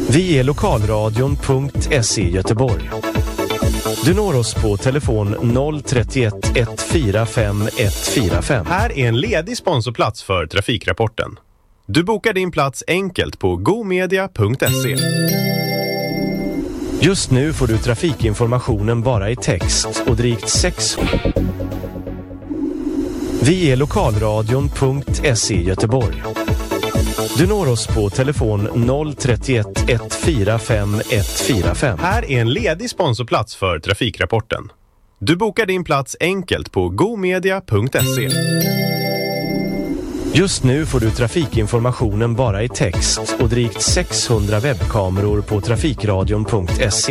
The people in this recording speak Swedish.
Vi är lokalradion.se Göteborg. Du når oss på telefon 031 145 145. Här är en ledig sponsorplats för Trafikrapporten. Du bokar din plats enkelt på gomedia.se. Just nu får du trafikinformationen bara i text och drygt 6. Vi är lokalradion.se Göteborg. Du når oss på telefon 031 145 145. Här är en ledig sponsorplats för Trafikrapporten. Du bokar din plats enkelt på gomedia.se. Just nu får du trafikinformationen bara i text och drygt 600 webbkameror på trafikradion.se.